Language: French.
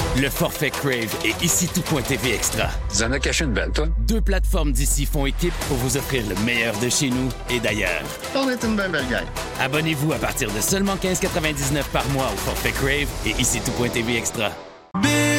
Le forfait Crave et ici tout.tv Extra. Tu en as caché une belle, toi? 2 plateformes d'ici font équipe pour vous offrir le meilleur de chez nous et d'ailleurs. On est une belle gang. Abonnez-vous à partir de seulement 15,99 par mois au forfait Crave et ici tout.tv Extra. Big